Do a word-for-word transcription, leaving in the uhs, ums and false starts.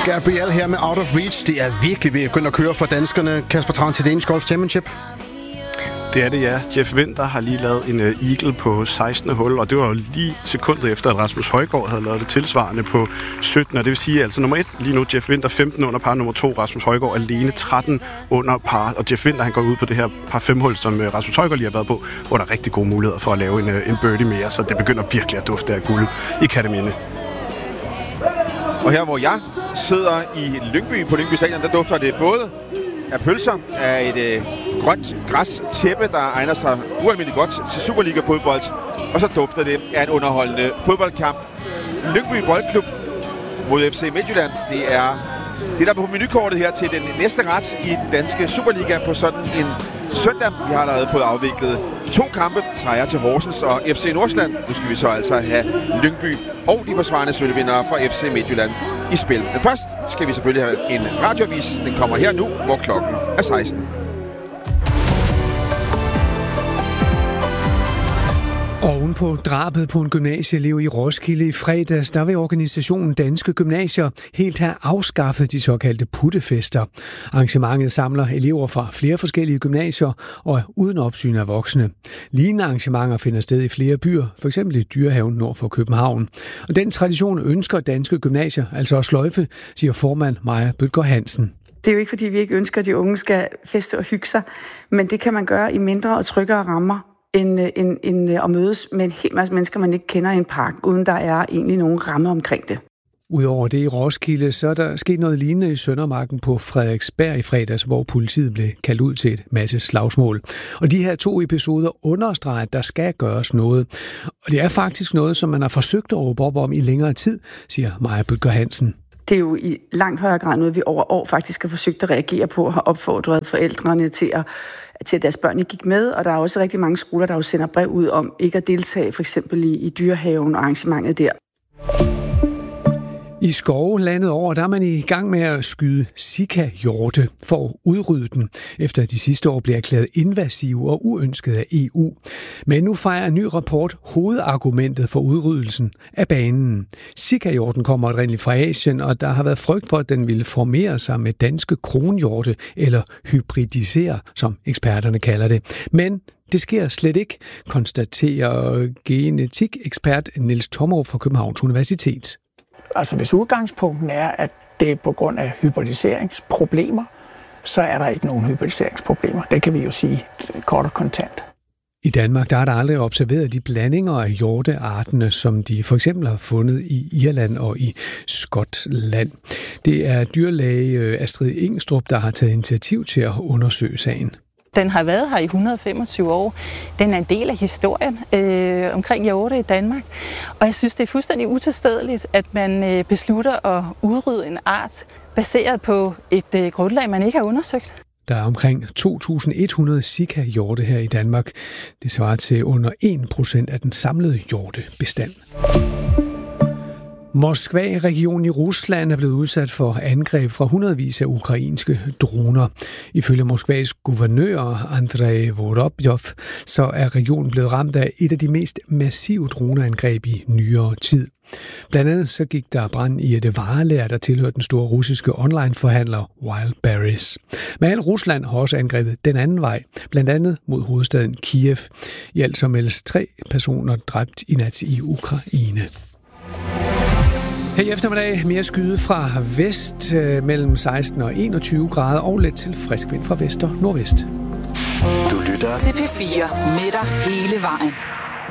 Gabriel her med Out of Reach. Det er virkelig ved at begynde at køre for danskerne. Kasper Tran til Danish Golf Championship. Det er det, ja. Jeff Winther har lige lavet en uh, eagle på sekstende hul, og det var jo lige sekundet efter, at Rasmus Højgaard havde lavet det tilsvarende på syttende. Det vil sige, altså nummer et lige nu, Jeff Winther femten under par, nummer to, Rasmus Højgaard alene tretten under par. Og Jeff Winther, han går ud på det her par fem hul, som uh, Rasmus Højgaard lige har været på, hvor der er rigtig gode muligheder for at lave en, uh, en birdie mere, så det begynder virkelig at dufte af guld i Katteminde. Og her, hvor jeg sidder i Lyngby på Lyngby Stadion, der dufter det både af pølser, af et øh, grønt græstæppe, der egner sig ualmindeligt godt til Superliga-fodbold. Og så dufter det af en underholdende fodboldkamp. Lyngby Boldklub mod F C Midtjylland. Det er det, der er på menukortet her til den næste ret i den danske Superliga på sådan en søndag. Vi har allerede fået afviklet to kampe, sejre til Horsens og F C Nordsjælland. Nu skal vi så altså have Lyngby og de forsvarende sølvvindere fra F C Midtjylland i spil. Men først skal vi selvfølgelig have en radioavis. Den kommer her nu, hvor klokken er seksten. Oven på drabet på en gymnasieelev i Roskilde i fredags, der vil organisationen Danske Gymnasier helt have afskaffet de såkaldte puttefester. Arrangementet samler elever fra flere forskellige gymnasier og er uden opsyn af voksne. Lignende arrangementer finder sted i flere byer, f.eks. i Dyrehaven nord for København. Og den tradition ønsker Danske Gymnasier altså at sløjfe, siger formand Maja Bødker Hansen. Det er jo ikke, fordi vi ikke ønsker, at de unge skal feste og hygge sig, men det kan man gøre i mindre og tryggere rammer, end, end, end at mødes med en hel masse mennesker, man ikke kender i en park, uden der er egentlig nogen ramme omkring det. Udover det i Roskilde, så er der sket noget lignende i Søndermarken på Frederiksberg i fredags, hvor politiet blev kaldt ud til et masse slagsmål. Og de her to episoder understreger, at der skal gøres noget. Og det er faktisk noget, som man har forsøgt at råbe op om i længere tid, siger Maja Bødker Hansen. Det er jo i langt højere grad noget, vi over år faktisk har forsøgt at reagere på og har opfordret forældrene til at til at deres børn ikke gik med, og der er også rigtig mange skoler, der jo sender brev ud om ikke at deltage, for eksempel i, i Dyrehaven og arrangementet der. I Skove landet over, der er man i gang med at skyde sikahjorte for at udrydde den, efter de sidste år blev erklæret invasive og uønsket af E U. Men nu fejrer en ny rapport hovedargumentet for udryddelsen af banen. Sikahjorten kommer oprindeligt fra Asien, og der har været frygt for, at den ville formere sig med danske kronhjorte, eller hybridisere, som eksperterne kalder det. Men det sker slet ikke, konstaterer genetikekspert Niels Tommerup fra Københavns Universitet. Altså hvis udgangspunkten er, at det er på grund af hybridiseringsproblemer, så er der ikke nogen hybridiseringsproblemer. Det kan vi jo sige kort og kontant. I Danmark der er der aldrig observeret de blandinger af hjorteartene, som de for eksempel har fundet i Irland og i Skotland. Det er dyrlæge Astrid Ingstrup, der har taget initiativ til at undersøge sagen. Den har været her i et hundrede og femogtyve år. Den er en del af historien øh, omkring hjorte i Danmark. Og jeg synes, det er fuldstændig utilstedeligt, at man øh, beslutter at udrydde en art baseret på et øh, grundlag, man ikke har undersøgt. Der er omkring to tusind et hundrede sikahjorte her i Danmark. Det svarer til under en procent af den samlede hjortebestand. Moskva-regionen i Rusland er blevet udsat for angreb fra hundredvis af ukrainske droner. Ifølge Moskvas guvernør Andrei Vorobjov, så er regionen blevet ramt af et af de mest massive droneangreb i nyere tid. Blandt andet så gik der brand i et varelager, der tilhørte den store russiske online-forhandler Wildberries. Men Rusland har også angrebet den anden vej, blandt andet mod hovedstaden Kiev. I alt så meldes tre personer dræbt i nat i Ukraine. Her i eftermiddag mere skyde fra vest øh, mellem seksten og enogtyve grader og let til frisk vind fra vest og nordvest. Du lytter til P fire med dig hele vejen.